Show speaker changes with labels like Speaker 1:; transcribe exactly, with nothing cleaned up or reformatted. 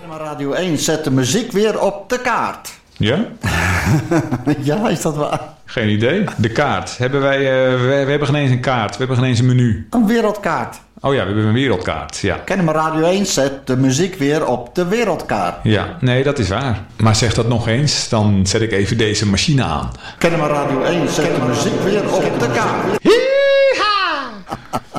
Speaker 1: Kennemer Radio één zet de muziek weer op de kaart.
Speaker 2: Ja?
Speaker 1: Ja, is dat waar?
Speaker 2: Geen idee. De kaart. Hebben wij, uh, we, we hebben geen eens een kaart. We hebben geen eens een menu.
Speaker 1: Een wereldkaart.
Speaker 2: Oh ja, we hebben een wereldkaart. Ja.
Speaker 1: Kennemer Radio één zet de muziek weer op de wereldkaart.
Speaker 2: Ja, nee, dat is waar. Maar zeg dat nog eens, dan zet ik even deze machine aan.
Speaker 1: Kennemer Radio één zet de muziek weer op de kaart.